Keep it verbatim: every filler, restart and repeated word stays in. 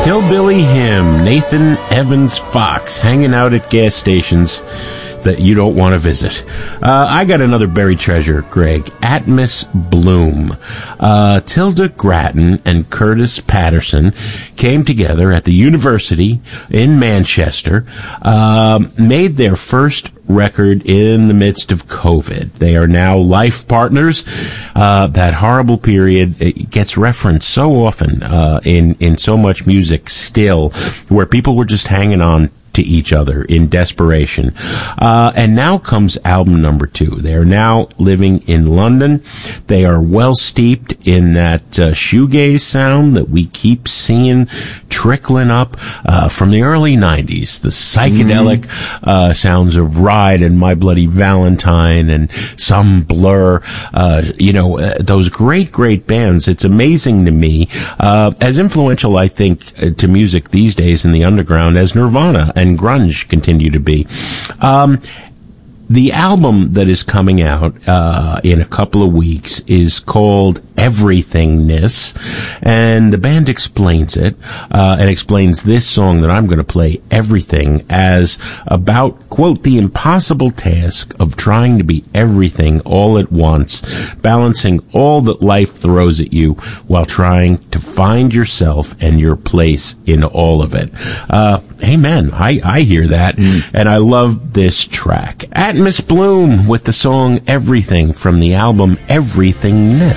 Hillbilly Hymn, Nathan Evans Fox, hanging out at gas stations that you don't want to visit. Uh, I got another buried treasure, Greg. Atmos Bloom. Uh, Tilda Grattan and Curtis Patterson came together at the university in Manchester, uh, made their first record in the midst of COVID. They are now life partners. Uh, that horrible period, it gets referenced so often uh, in, in so much music still, where people were just hanging on to each other in desperation. Uh, and now comes album number two. They are now living in London. They are well steeped in that uh, shoegaze sound that we keep seeing trickling up uh, from the early nineties. The psychedelic mm-hmm. uh, sounds of Ride and My Bloody Valentine and some Blur. Uh, you know, uh, those great, great bands. It's amazing to me, uh, as influential, I think, uh, to music these days in the underground as Nirvana and grunge continue to be. Um, the album that is coming out uh, in a couple of weeks is called Everythingness, and the band explains it uh, and explains this song that I'm going to play, Everything, as about, quote, the impossible task of trying to be everything all at once, balancing all that life throws at you while trying to find yourself and your place in all of it. Uh, amen. I, I hear that, mm. and I love this track. Atmos Bloom with the song Everything from the album Everythingness.